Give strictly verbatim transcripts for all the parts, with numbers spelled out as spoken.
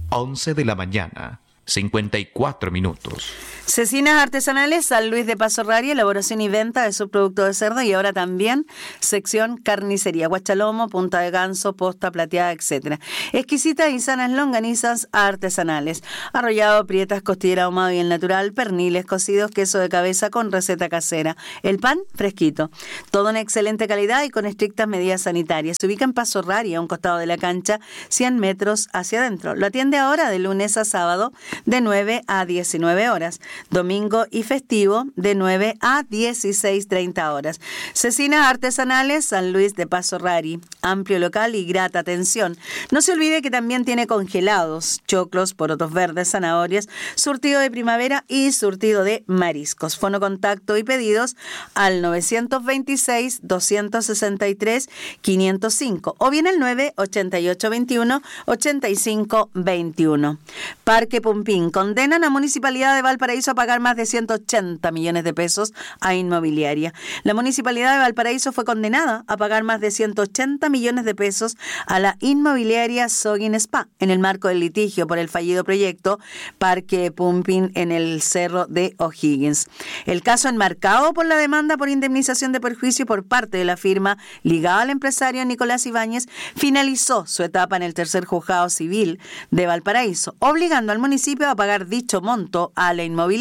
once de la mañana, cincuenta y cuatro minutos. Cecinas Artesanales San Luis de Paso Rari, elaboración y venta de subproductos de cerdo, y ahora también sección carnicería, guachalomo, punta de ganso, posta plateada, etcétera. Exquisitas y sanas longanizas artesanales, arrollado, prietas, costillera ahumado y el natural, perniles cocidos, queso de cabeza con receta casera, el pan fresquito, todo en excelente calidad y con estrictas medidas sanitarias. Se ubica en Paso Rari, a un costado de la cancha, cien metros hacia adentro. Lo atiende ahora de lunes a sábado de nueve a diecinueve horas. Domingo y festivo de nueve a dieciséis treinta horas. Cecinas Artesanales San Luis de Paso Rari, amplio local y grata atención. No se olvide que también tiene congelados, choclos, porotos verdes, zanahorias, surtido de primavera y surtido de mariscos. Fono contacto y pedidos al nueve dos seis, dos seis tres, cinco cero cinco o bien el nueve ocho ocho dos uno, ocho cinco dos uno. Parque Pumpín. Condenan a Municipalidad de Valparaíso a pagar más de ciento ochenta millones de pesos a Inmobiliaria. La Municipalidad de Valparaíso fue condenada a pagar más de ciento ochenta millones de pesos a la Inmobiliaria Sogin Spa en el marco del litigio por el fallido proyecto Parque Pumpín en el Cerro de O'Higgins. El caso enmarcado por la demanda por indemnización de perjuicio por parte de la firma ligada al empresario Nicolás Ibáñez finalizó su etapa en el tercer juzgado civil de Valparaíso, obligando al municipio a pagar dicho monto a la inmobiliaria.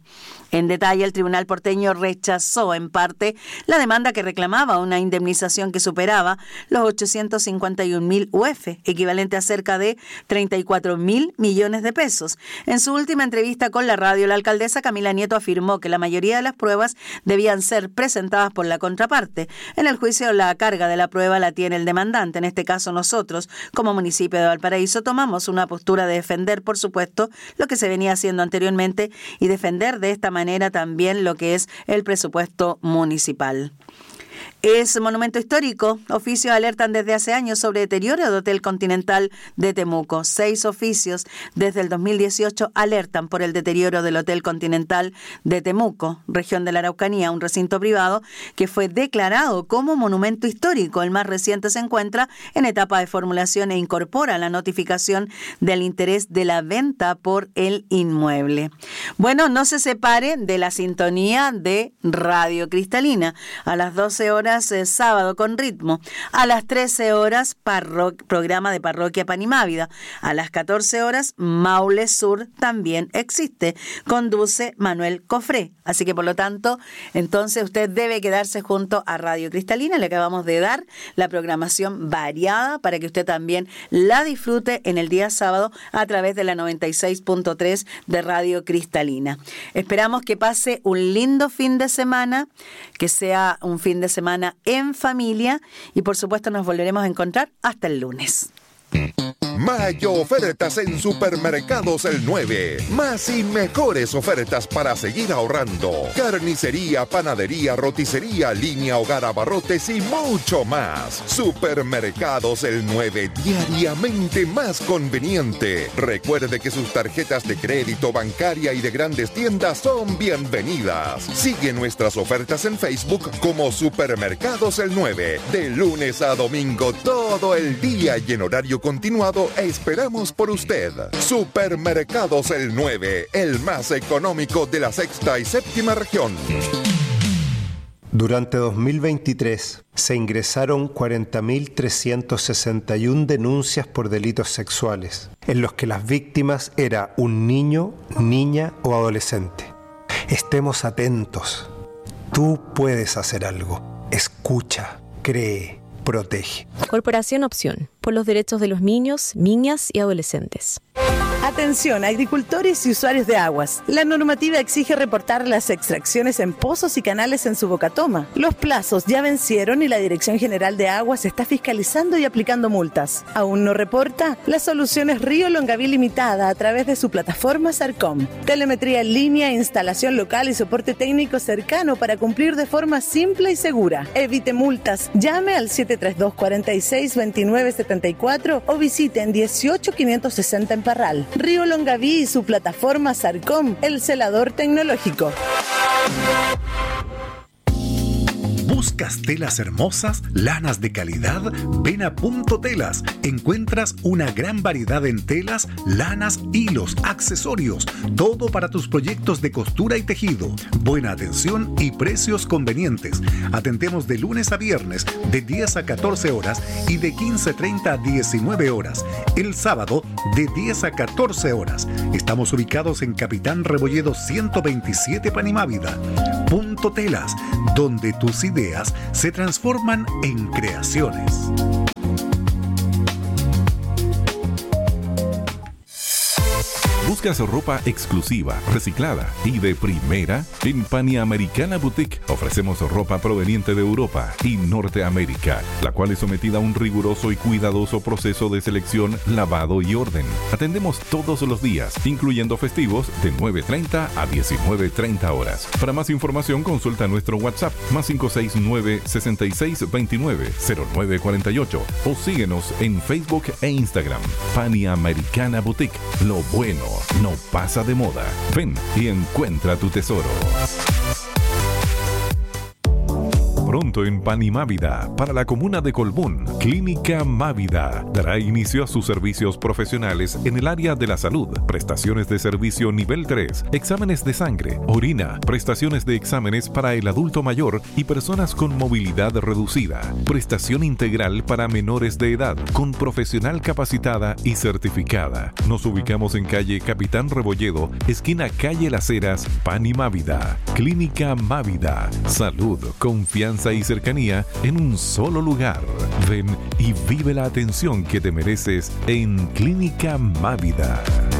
En detalle, el tribunal porteño rechazó en parte la demanda que reclamaba una indemnización que superaba los ochocientos cincuenta y un mil U F, equivalente a cerca de treinta y cuatro mil millones de pesos. En su última entrevista con la radio, la alcaldesa Camila Nieto afirmó que la mayoría de las pruebas debían ser presentadas por la contraparte. En el juicio, la carga de la prueba la tiene el demandante. En este caso, nosotros, como municipio de Valparaíso, tomamos una postura de defender, por supuesto, lo que se venía haciendo anteriormente y defender de esta manera también lo que es el presupuesto municipal. Es monumento histórico. Oficios alertan desde hace años sobre deterioro de Hotel Continental de Temuco. Seis oficios desde el dos mil dieciocho alertan por el deterioro del Hotel Continental de Temuco, región de la Araucanía, un recinto privado que fue declarado como monumento histórico. El más reciente se encuentra en etapa de formulación e incorpora la notificación del interés de la venta por el inmueble. Bueno, no se separe de la sintonía de Radio Cristalina. A las doce horas Eh, sábado con ritmo, a las trece horas parro- programa de Parroquia Panimávida, a las catorce horas Maule Sur también existe, conduce Manuel Cofré, así que por lo tanto entonces usted debe quedarse junto a Radio Cristalina. Le acabamos de dar la programación variada para que usted también la disfrute en el día sábado a través de la noventa y seis punto tres de Radio Cristalina. Esperamos que pase un lindo fin de semana, que sea un fin de semana en familia y por supuesto nos volveremos a encontrar hasta el lunes. Mayo ofertas en Supermercados El nueve. Más y mejores ofertas para seguir ahorrando. Carnicería, panadería, roticería, línea hogar, abarrotes y mucho más. Supermercados El nueve, diariamente más conveniente. Recuerde que sus tarjetas de crédito, bancaria y de grandes tiendas son bienvenidas. Sigue nuestras ofertas en Facebook como Supermercados El nueve. De lunes a domingo todo el día y en horario continuado esperamos por usted. Supermercados El nueve, el más económico de la sexta y séptima región. Durante dos mil veintitrés se ingresaron cuarenta mil trescientas sesenta y una denuncias por delitos sexuales, en los que las víctimas eran un niño, niña o adolescente. Estemos atentos. Tú puedes hacer algo. Escucha, cree, protege. Corporación Opción, por los derechos de los niños, niñas y adolescentes. Atención, agricultores y usuarios de aguas. La normativa exige reportar las extracciones en pozos y canales en su bocatoma. Los plazos ya vencieron y la Dirección General de Aguas está fiscalizando y aplicando multas. ¿Aún no reporta? La solución es Río Longaví Limitada a través de su plataforma Sarcom. Telemetría en línea, instalación local y soporte técnico cercano para cumplir de forma simple y segura. Evite multas. Llame al siete tres dos, cuatro seis, dos nueve siete cuatro o visiten dieciocho quinientos sesenta en Parral. Río Longaví y su plataforma Sarcom, el celador tecnológico. ¿Buscas telas hermosas, lanas de calidad? Ven a Punto Telas. Encuentras una gran variedad en telas, lanas, hilos, accesorios. Todo para tus proyectos de costura y tejido. Buena atención y precios convenientes. Atendemos de lunes a viernes de diez a catorce horas y de quince treinta a diecinueve horas. El sábado de diez a catorce horas. Estamos ubicados en Capitán Rebolledo ciento veintisiete Panimávida. Punto Telas, donde tus ideas se transforman en creaciones. ¿Buscas ropa exclusiva, reciclada y de primera? En Panamericana Boutique ofrecemos ropa proveniente de Europa y Norteamérica, la cual es sometida a un riguroso y cuidadoso proceso de selección, lavado y orden. Atendemos todos los días, incluyendo festivos, de nueve treinta a diecinueve treinta horas. Para más información, consulta nuestro WhatsApp más cinco seis nueve, seis seis dos nueve, cero nueve cuatro ocho o síguenos en Facebook e Instagram. Panamericana Boutique. Lo bueno no pasa de moda. Ven y encuentra tu tesoro. Pronto en Panimávida, para la comuna de Colbún, Clínica Mávida dará inicio a sus servicios profesionales en el área de la salud, prestaciones de servicio nivel tres, exámenes de sangre, orina, prestaciones de exámenes para el adulto mayor y personas con movilidad reducida, prestación integral para menores de edad, con profesional capacitada y certificada. Nos ubicamos en calle Capitán Rebolledo, esquina calle Las Heras, Panimávida. Clínica Mávida, salud, confianza y cercanía en un solo lugar. Ven y vive la atención que te mereces en Clínica Mávida.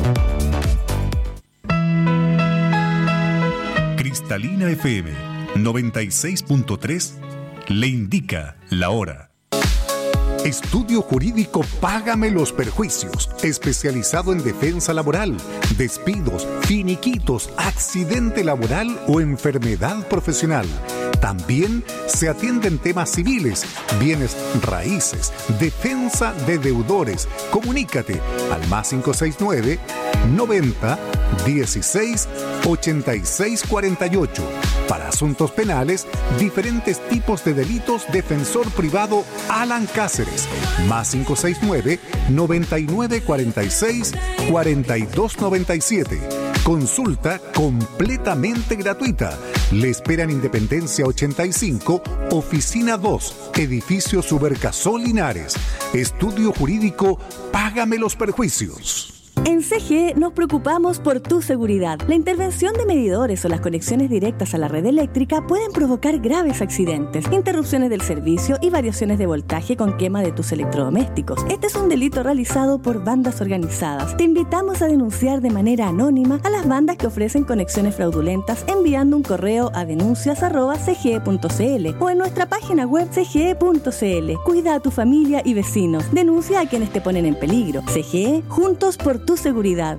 Cristalina F M noventa y seis punto tres le indica la hora. Estudio Jurídico Págame los Perjuicios, especializado en defensa laboral, despidos, finiquitos, accidente laboral o enfermedad profesional. También se atienden temas civiles, bienes raíces, defensa de deudores. Comunícate al más cinco seis nueve, noventa, dieciséis, ochenta y seis cuarenta y ocho. Para asuntos penales, diferentes tipos de delitos, defensor privado Alan Cáceres, más cinco seis nueve, noventa y nueve cuarenta y seis, cuarenta y dos noventa y siete. Consulta completamente gratuita. Le esperan Independencia ochenta y cinco, Oficina dos, Edificio Subercasol Linares. Estudio Jurídico Págame los Perjuicios. En C G E nos preocupamos por tu seguridad. La intervención de medidores o las conexiones directas a la red eléctrica pueden provocar graves accidentes, interrupciones del servicio y variaciones de voltaje con quema de tus electrodomésticos. Este es un delito realizado por bandas organizadas. Te invitamos a denunciar de manera anónima a las bandas que ofrecen conexiones fraudulentas enviando un correo a denuncias arroba c g e punto c l o en nuestra página web c g e punto c l. Cuida a tu familia y vecinos. Denuncia a quienes te ponen en peligro. C G E, juntos por tu seguridad.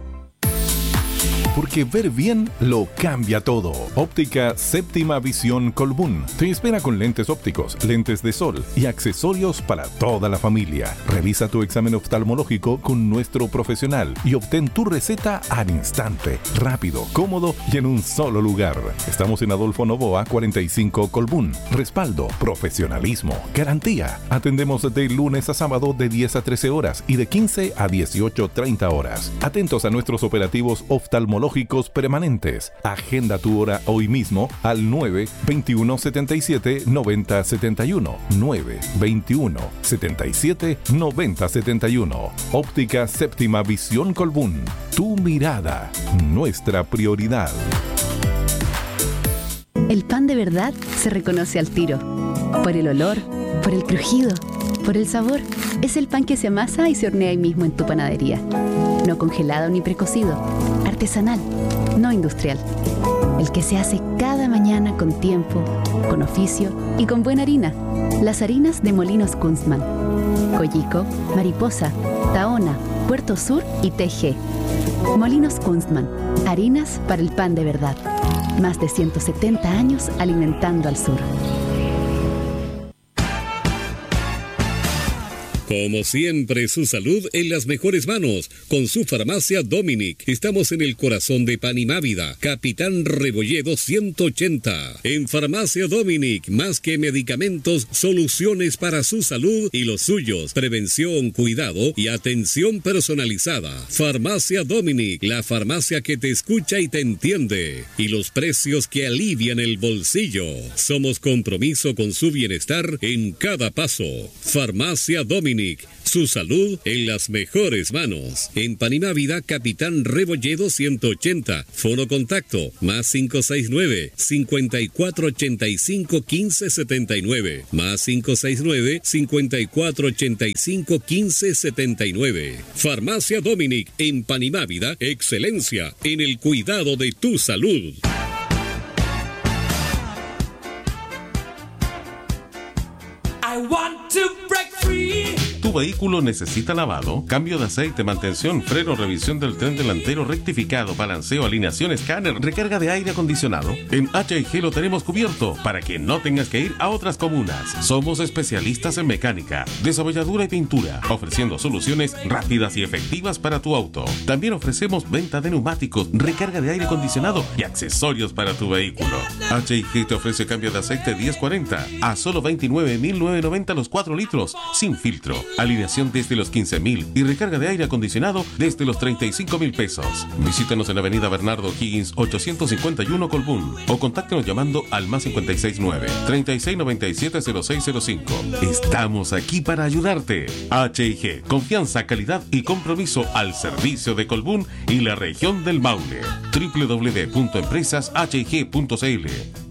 Porque ver bien lo cambia todo. Óptica Séptima Visión Colbún te espera con lentes ópticos, lentes de sol y accesorios para toda la familia. Realiza tu examen oftalmológico con nuestro profesional y obtén tu receta al instante, rápido, cómodo y en un solo lugar. Estamos en Adolfo Noboa cuarenta y cinco Colbún. Respaldo, profesionalismo, garantía. Atendemos de lunes a sábado de diez a trece horas y de quince a dieciocho treinta horas. Atentos a nuestros operativos oftalmológicos permanentes. Agenda tu hora hoy mismo al nueve veintiuno setenta y siete noventa setenta y uno. nueve veintiuno setenta y siete noventa setenta y uno. Óptica Séptima Visión Colbún. Tu mirada, nuestra prioridad. El pan de verdad se reconoce al tiro. Por el olor, por el crujido, por el sabor. Es el pan que se amasa y se hornea ahí mismo en tu panadería. No congelado ni precocido. Artesanal, no industrial. El que se hace cada mañana con tiempo, con oficio y con buena harina. Las harinas de Molinos Kunstmann. Coyico, Mariposa, Tahona, Puerto Sur y T G. Molinos Kunstmann. Harinas para el pan de verdad. Más de ciento setenta años alimentando al sur. Como siempre, su salud en las mejores manos con su farmacia Dominic. Estamos en el corazón de Panimávida, Capitán Rebolledo ciento ochenta. En Farmacia Dominic, más que medicamentos, soluciones para su salud y los suyos. Prevención, cuidado y atención personalizada. Farmacia Dominic, la farmacia que te escucha y te entiende. Y los precios que alivian el bolsillo. Somos compromiso con su bienestar en cada paso. Farmacia Dominic. Su salud en las mejores manos. En Panimávida, Capitán Rebolledo ciento ochenta. Fono contacto más cinco seis nueve, cinco cuatro ocho cinco, uno cinco siete nueve. Más cinco seis nueve, cinco cuatro ocho cinco, uno cinco siete nueve. Farmacia Dominic en Panimávida. Excelencia en el cuidado de tu salud. I want to break free. ¿Tu vehículo necesita lavado? Cambio de aceite, mantención, freno, revisión del tren delantero, rectificado, balanceo, alineación, escáner, recarga de aire acondicionado. En H I G lo tenemos cubierto para que no tengas que ir a otras comunas. Somos especialistas en mecánica, desabolladura y pintura, ofreciendo soluciones rápidas y efectivas para tu auto. También ofrecemos venta de neumáticos, recarga de aire acondicionado y accesorios para tu vehículo. H I G te ofrece cambio de aceite diez cuarenta a solo veintinueve mil novecientos noventa los cuatro litros, sin filtro. Alineación desde los quince mil y recarga de aire acondicionado desde los treinta y cinco mil pesos. Visítanos en Avenida Bernardo Higgins ochocientos cincuenta y uno Colbún o contáctenos llamando al más cinco seis nueve, treinta y seis noventa y siete, cero seis cero cinco. Estamos aquí para ayudarte. H I G, confianza, calidad y compromiso al servicio de Colbún y la región del Maule. doble u doble u doble u punto empresas h i g punto c l.